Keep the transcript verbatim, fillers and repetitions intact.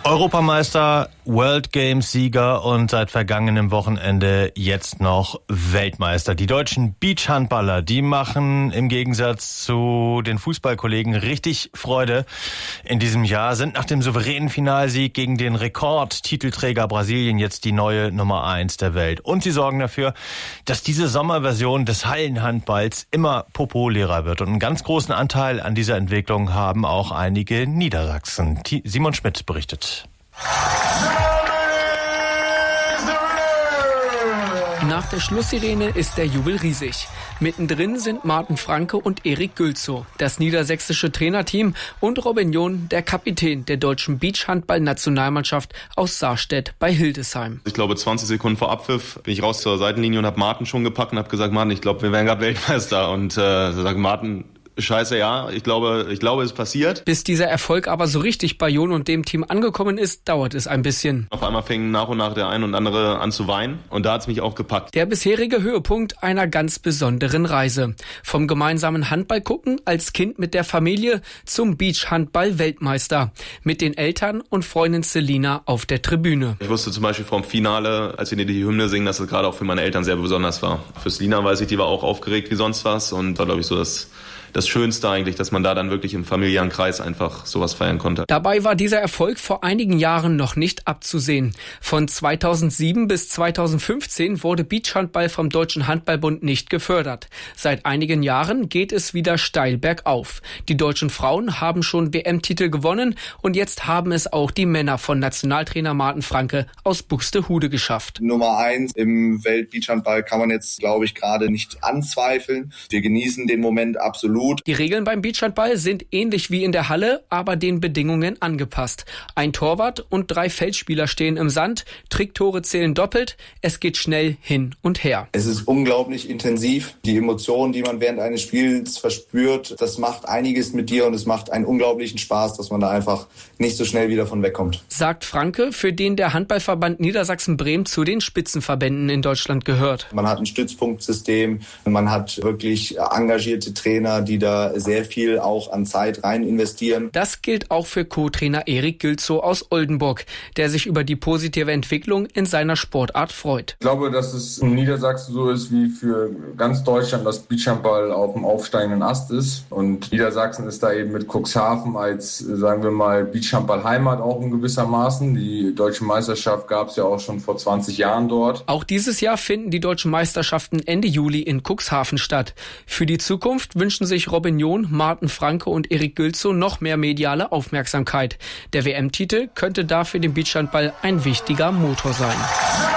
Europameister, World Games Sieger und seit vergangenem Wochenende jetzt noch Weltmeister. Die deutschen Beachhandballer, die machen im Gegensatz zu den Fußballkollegen richtig Freude in diesem Jahr, sind nach dem souveränen Finalsieg gegen den Rekordtitelträger Brasilien jetzt die neue Nummer eins der Welt. Und sie sorgen dafür, dass diese Sommerversion des Hallenhandballs immer populärer wird. Und einen ganz großen Anteil an dieser Entwicklung haben auch einige Niedersachsen. Simon Schmidt berichtet. Nach der Schlusssirene ist der Jubel riesig. Mittendrin sind Martin Franke und Erik Gülzow, das niedersächsische Trainerteam, und Robin John, der Kapitän der deutschen Beachhandball-Nationalmannschaft aus Saarstedt bei Hildesheim. Ich glaube, zwanzig Sekunden vor Abpfiff bin ich raus zur Seitenlinie und habe Martin schon gepackt und habe gesagt, Martin, ich glaube, wir werden gerade Weltmeister. Und äh, sagt Martin, scheiße, ja, ich glaube, ich glaube, es passiert. Bis dieser Erfolg aber so richtig bei John und dem Team angekommen ist, dauert es ein bisschen. Auf einmal fing nach und nach der ein und andere an zu weinen und da hat's mich auch gepackt. Der bisherige Höhepunkt einer ganz besonderen Reise. Vom gemeinsamen Handballgucken als Kind mit der Familie zum Beachhandball-Weltmeister. Mit den Eltern und Freundin Selina auf der Tribüne. Ich wusste zum Beispiel vom Finale, als wir die Hymne singen, dass es gerade auch für meine Eltern sehr besonders war. Für Selina weiß ich, die war auch aufgeregt wie sonst was und war, glaube ich, so das Das Schönste eigentlich, dass man da dann wirklich im familiären Kreis einfach sowas feiern konnte. Dabei war dieser Erfolg vor einigen Jahren noch nicht abzusehen. Von zweitausendsieben bis zweitausendfünfzehn wurde Beachhandball vom Deutschen Handballbund nicht gefördert. Seit einigen Jahren geht es wieder steil bergauf. Die deutschen Frauen haben schon W M-Titel gewonnen und jetzt haben es auch die Männer von Nationaltrainer Martin Franke aus Buxtehude geschafft. Nummer eins im Welt-Beachhandball kann man jetzt, glaube ich, gerade nicht anzweifeln. Wir genießen den Moment absolut. Die Regeln beim Beachhandball sind ähnlich wie in der Halle, aber den Bedingungen angepasst. Ein Torwart und drei Feldspieler stehen im Sand, Tricktore zählen doppelt, es geht schnell hin und her. Es ist unglaublich intensiv. Die Emotionen, die man während eines Spiels verspürt, das macht einiges mit dir und es macht einen unglaublichen Spaß, dass man da einfach nicht so schnell wieder von wegkommt. Sagt Franke, für den der Handballverband Niedersachsen-Bremen zu den Spitzenverbänden in Deutschland gehört. Man hat ein Stützpunktsystem, man hat wirklich engagierte Trainer, die die da sehr viel auch an Zeit rein investieren. Das gilt auch für Co-Trainer Erik Gülzow aus Oldenburg, der sich über die positive Entwicklung in seiner Sportart freut. Ich glaube, dass es in Niedersachsen so ist wie für ganz Deutschland, dass Beachhandball auf dem aufsteigenden Ast ist. Und Niedersachsen ist da eben mit Cuxhaven als, sagen wir mal, Beachhandball-Heimat auch in gewissermaßen. Die deutsche Meisterschaft gab es ja auch schon vor zwanzig Jahren dort. Auch dieses Jahr finden die deutschen Meisterschaften Ende Juli in Cuxhaven statt. Für die Zukunft wünschen sich Robin John, Martin Franke und Erik Gülzow noch mehr mediale Aufmerksamkeit. Der W M-Titel könnte dafür dem Beachhandball ein wichtiger Motor sein.